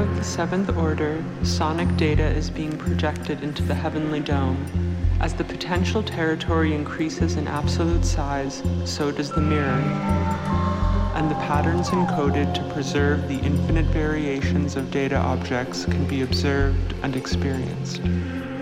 of the seventh order, sonic data is being projected into the heavenly dome. As the potential territory increases in absolute size, so does the mirror, and the patterns encoded to preserve the infinite variations of data objects can be observed and experienced.